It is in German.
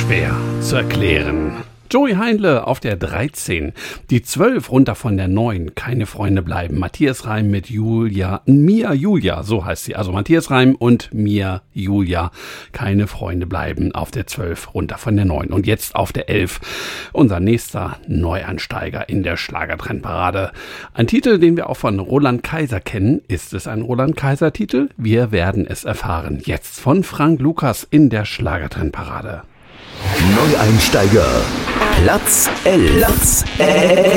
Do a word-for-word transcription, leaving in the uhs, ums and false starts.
schwer zu erklären. Joey Heinle auf der dreizehn, die zwölf runter von der neun, keine Freunde bleiben. Matthias Reim mit Julia, Mia Julia, so heißt sie. Also Matthias Reim und Mia Julia, keine Freunde bleiben auf der zwölf runter von der neun. Und jetzt auf der elf, unser nächster Neuansteiger in der Schlagertrendparade. Ein Titel, den wir auch von Roland Kaiser kennen. Ist es ein Roland Kaiser Titel? Wir werden es erfahren. Jetzt von Frank Lukas in der Schlagertrendparade. Neueinsteiger Platz elf. Platz elf.